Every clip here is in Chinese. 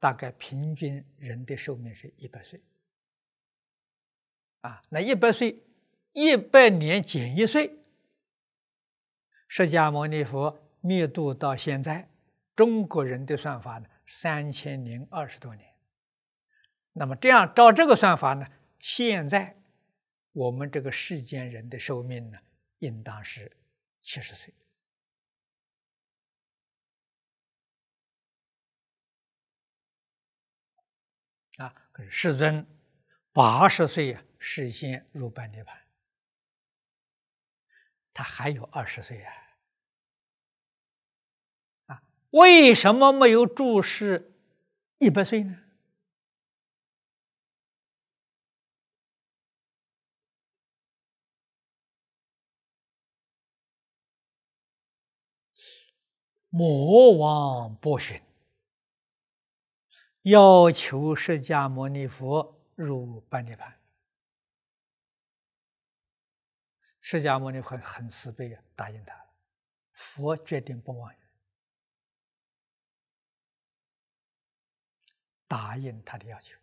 大概平均人的寿命是100岁。那100岁，100年减1岁，释迦牟尼佛灭度到现在，中国人的算法呢，3020多年。那么这样照这个算法呢，现在我们这个世间人的寿命呢，应当是70岁。可是世尊80岁示现入般涅槃，他还有20岁为什么没有注释100岁呢？魔王波旬要求释迦牟尼佛入般涅槃，释迦牟尼佛很慈悲答应他，佛决定不妄语，答应他的要求。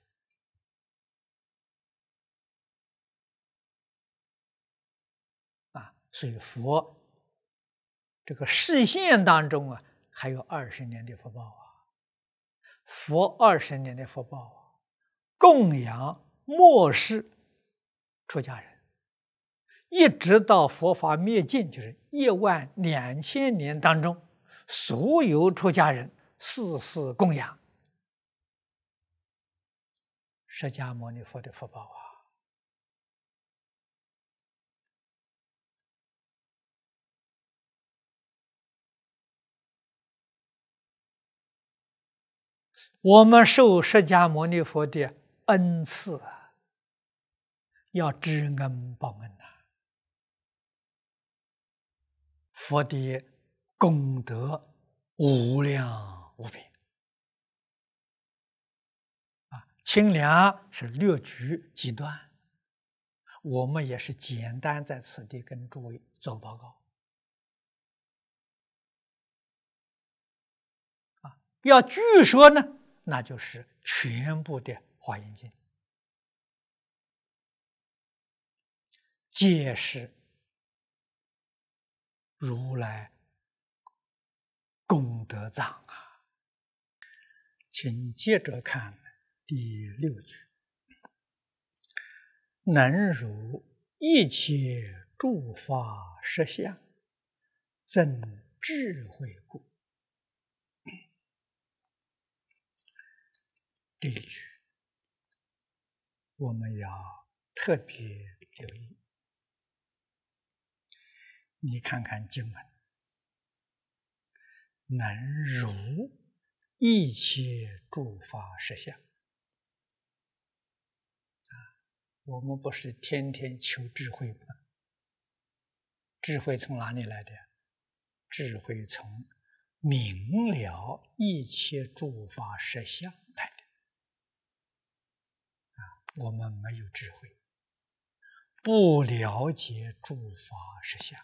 所以佛这个示现当中还有20年的福报佛20年的福报供养末世出家人，一直到佛法灭尽，就是12000年当中，所有出家人世供养释迦牟尼佛的福报我们受释迦牟尼佛的恩赐要知恩报恩佛的功德无量无边清凉是略举几段，我们也是简单在此地跟诸位做报告要据说呢，那就是全部的华严经，皆是如来功德藏请接着看第6句，能如一切诸法实相，增智慧故。这一句我们要特别留意。你看看经文，能如一切诸法实相我们不是天天求智慧吗？智慧从哪里来的？智慧从明了一切诸法实相来的我们没有智慧，不了解诸法实相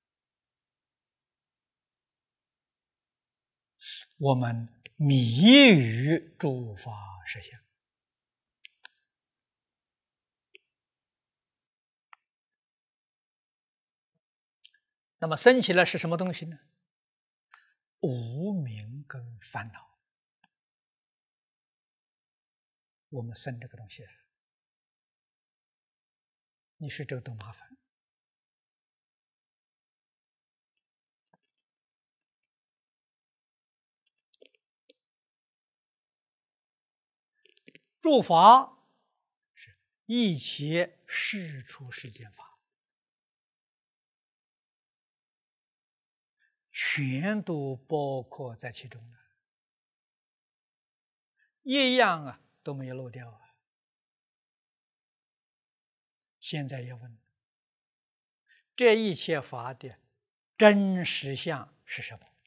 我们迷于诸法实相那么生起来是什么东西呢？无明跟烦恼。我们生这个东西，你说这个多麻烦。诸法是一切世出世间法，全都包括在其中了，一样都没有漏掉现在要问，这一切法的真实相是什么？